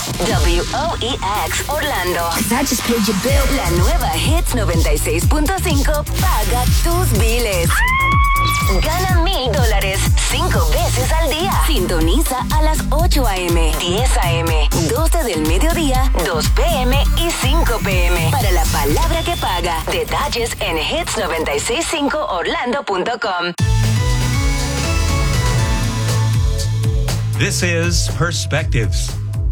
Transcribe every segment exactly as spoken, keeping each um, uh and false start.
W O E X Orlando. I just paid your bill. La nueva Hits noventa y seis punto cinco paga tus biles. Gana mil dólares cinco veces al día. Sintoniza a las ocho a.m., diez a.m., doce del mediodía, dos p.m. y cinco p.m. para la palabra que paga. Detalles en hits noventa y seis punto cinco orlando punto com. This is Perspectives.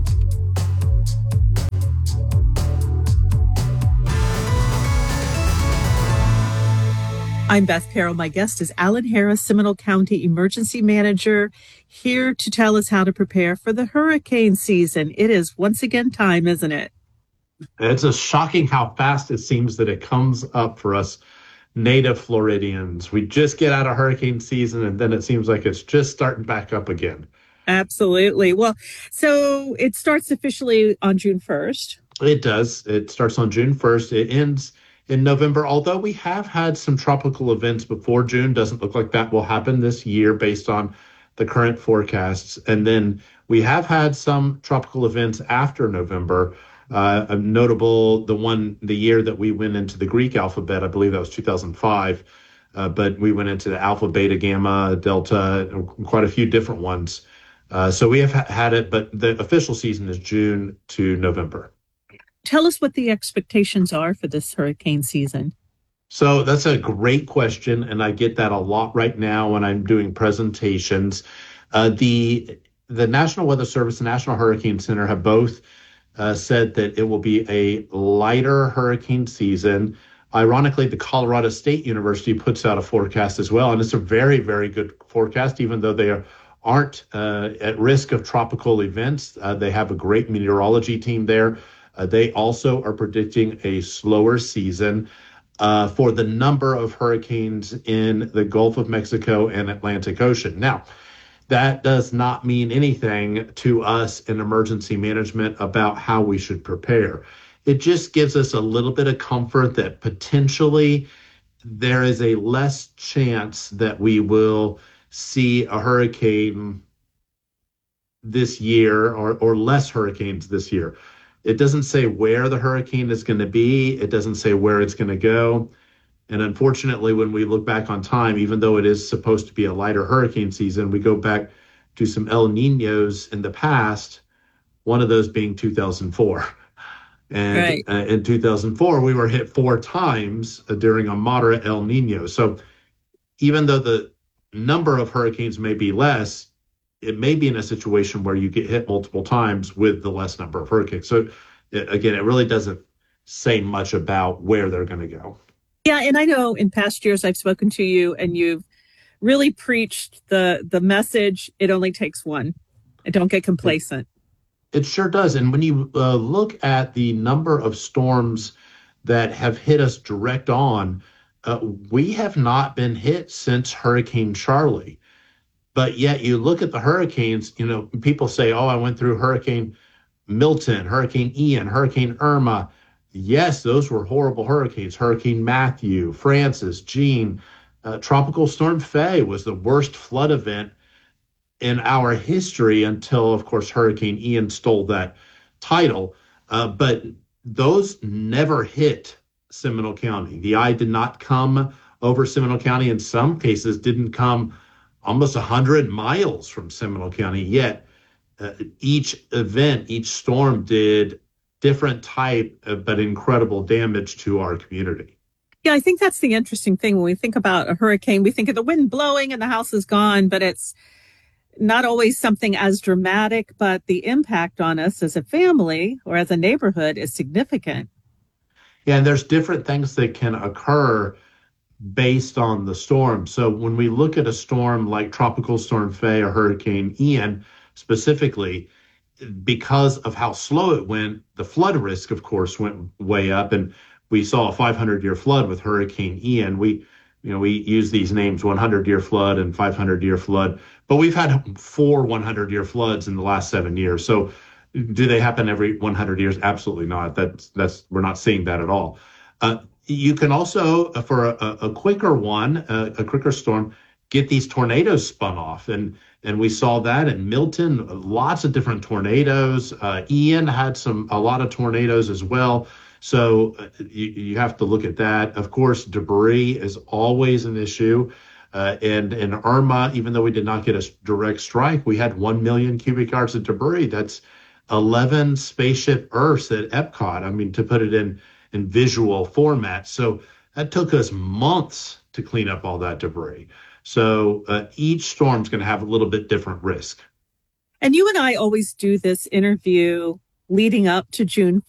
I'm Beth Carroll. My guest is Alan Harris, Seminole County Emergency Manager, here to tell us how to prepare for the hurricane season. It is once again time, isn't it? It's a shocking how fast it seems that it comes up for us native Floridians. We just get out of hurricane season, and then it seems like it's just starting back up again. Absolutely. Well, so it starts officially on June first. It does. It starts on June first. It ends in November, although we have had some tropical events before June. Doesn't look like that will happen this year based on the current forecasts. And then we have had some tropical events after November. Uh, a notable, the one, the year that we went into the Greek alphabet, I believe that was two thousand five. Uh, but we went into the Alpha, Beta, Gamma, Delta, quite a few different ones. Uh, so we have ha- had it, but the official season is June to November. Tell us what the expectations are for this hurricane season. So that's a great question, and I get that a lot right now when I'm doing presentations. Uh, the the National Weather Service and National Hurricane Center have both uh, said that it will be a lighter hurricane season. Ironically, the Colorado State University puts out a forecast as well, and it's a very, very good forecast, even though they are, aren't uh, at risk of tropical events. Uh, they have a great meteorology team there. Uh, they also are predicting a slower season uh, for the number of hurricanes in the Gulf of Mexico and Atlantic Ocean. Now, that does not mean anything to us in emergency management about how we should prepare. It just gives us a little bit of comfort that potentially there is a less chance that we will see a hurricane this year or, or less hurricanes this year. It doesn't say where the hurricane is going to be. It doesn't say where it's going to go. And unfortunately, when we look back on time, even though it is supposed to be a lighter hurricane season, we go back to some El Niños in the past, one of those being two thousand four. And right. uh, in two thousand four, we were hit four times uh, during a moderate El Niño. So even though the number of hurricanes may be less, it may be in a situation where you get hit multiple times with the less number of hurricanes. So it, again, it really doesn't say much about where they're going to go. Yeah, and I know in past years I've spoken to you and you've really preached the the message, it only takes one. And don't get complacent. It, it sure does. And when you uh, look at the number of storms that have hit us direct on, uh, we have not been hit since Hurricane Charlie. But yet you look at the hurricanes, you know, people say, oh, I went through Hurricane Milton, Hurricane Ian, Hurricane Irma. Yes, those were horrible hurricanes. Hurricane Matthew, Francis, Jean, uh, Tropical Storm Faye was the worst flood event in our history until, of course, Hurricane Ian stole that title. Uh, but those never hit Seminole County. The eye did not come over Seminole County. In some cases, didn't come almost one hundred miles from Seminole County, yet uh, each event, each storm did different type of, but incredible damage to our community. Yeah, I think that's the interesting thing. When we think about a hurricane, we think of the wind blowing and the house is gone, but it's not always something as dramatic, but the impact on us as a family or as a neighborhood is significant. Yeah, and there's different things that can occur based on the storm. So when we look at a storm like Tropical Storm Faye or Hurricane Ian specifically, because of how slow it went, the flood risk, of course, went way up. And we saw a five hundred year flood with Hurricane Ian. We, you know, we use these names, one hundred year flood and five hundred year flood, but we've had four one hundred year floods in the last seven years. So do they happen every one hundred years? Absolutely not. That's, that's, we're not seeing that at all. Uh, You can also, for a, a quicker one, a, a quicker storm, get these tornadoes spun off. And And we saw that in Milton, lots of different tornadoes. Uh, Ian had some a lot of tornadoes as well. So uh, you, you have to look at that. Of course, debris is always an issue. Uh, and in Irma, even though we did not get a direct strike, we had one million cubic yards of debris. That's eleven spaceship Earths at Epcot. I mean, to put it in, in visual format. So that took us months to clean up all that debris. So uh, each storm's going to have a little bit different risk. And you and I always do this interview leading up to June